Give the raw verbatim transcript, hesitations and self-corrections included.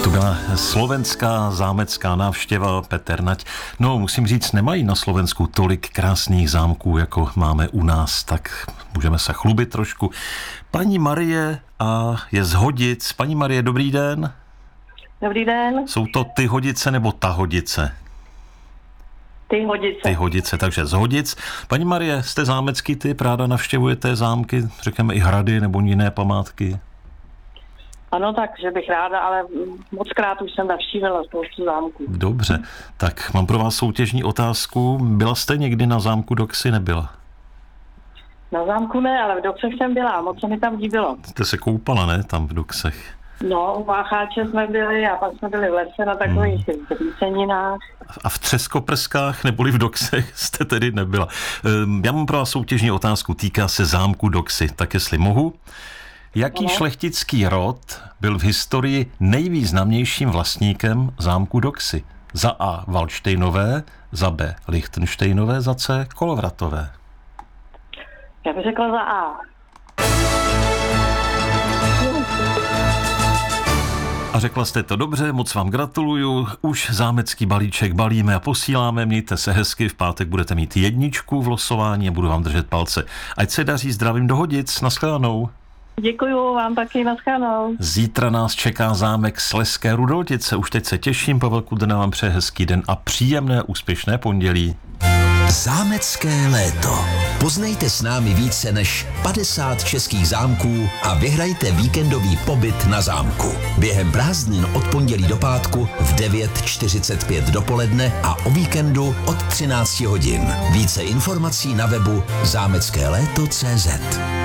To byla slovenská zámecká návštěva, Petr Nať. No, musím říct, nemají na Slovensku tolik krásných zámků, jako máme u nás, tak můžeme se chlubit trošku. Paní Marie a je z Hodic. Paní Marie, dobrý den. Dobrý den. Jsou to ty Hodice nebo ta Hodice? Ty Hodice. Ty Hodice, takže z Hodic. Paní Marie, jste zámecký typ, ráda navštěvujete zámky, řekněme i hrady nebo jiné památky? Ano, tak, že bych ráda, ale moc krát už jsem navštívila spoustu zámků. Dobře, tak mám pro vás soutěžní otázku. Byla jste někdy na zámku Doxy, nebyla? Na zámku ne, ale v Doxech jsem byla, moc se mi tam líbilo. Jste se koupala, ne, tam v Doxech? No, u Mácháče jsme byli a pak jsme byli v lese na takových hmm. zříceninách. A v Třeskoprskách neboli v Doxech jste tedy nebyla. Já mám pro vás soutěžní otázku, týká se zámku Doxy, tak jestli mohu. Jaký ano. šlechtický rod byl v historii nejvýznamnějším vlastníkem zámku Doxy? Za A. Valdštejnové, za B. Lichtenštejnové, za C. Kolovratové. Já bych řekla za A. A řekla jste to dobře, moc vám gratuluju. Už zámecký balíček balíme a posíláme. Mějte se hezky, v pátek budete mít jedničku v losování a budu vám držet palce. Ať se daří, zdravím do Hodic, nashledanou. Děkuju vám taky, nashledanou. Zítra nás čeká zámek Slezské Rudoltice. Už teď se těším, Pavel Kudrna vám přeje hezký den a příjemné úspěšné pondělí. Zámecké léto. Poznejte s námi více než padesát českých zámků a vyhrajte víkendový pobyt na zámku. Během prázdnin od pondělí do pátku v devět čtyřicet pět dopoledne a o víkendu od třináct hodin. Více informací na webu zámecké léto tečka cé zet.